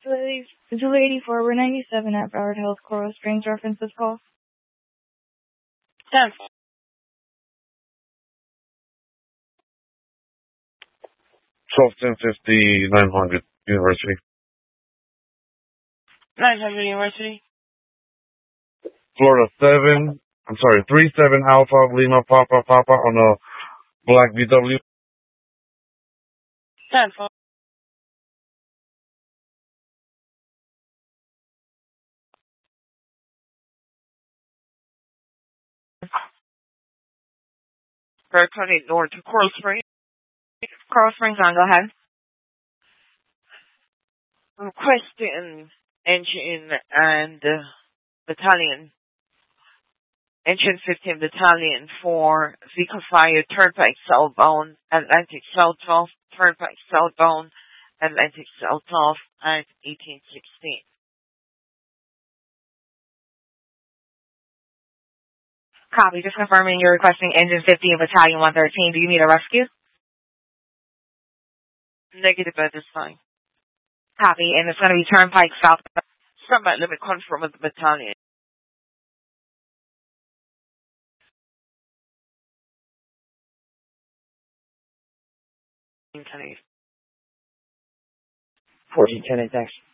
Zulu 84, we're 97 at Broward Hills, Coral Springs. Reference this call. 10. 12-10-50, 900 University. 900 University. Florida 37 Alpha Lima Papa on a black VW. 10. Very 28 north to Coral Springs. Coral Springs on, go ahead. Requesting engine and battalion. Engine 15 battalion for vehicle fire, Turnpike southbound, Atlantic South 12, Turnpike southbound, Atlantic South 12 at 1816. Copy. Just confirming you're requesting engine 50 and battalion 113. Do you need a rescue? Negative at this time. Copy. And it's going to be Turnpike south. Somebody let me confirm with the battalion. Forty 10, thanks.